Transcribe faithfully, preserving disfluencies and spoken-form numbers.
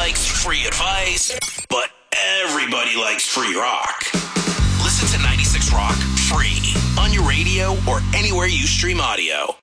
likes free advice, but everybody likes free rock. Listen to ninety-six Rock free on your radio or anywhere you stream audio.